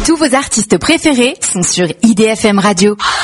Tous vos artistes préférés sont sur IDFM Radio.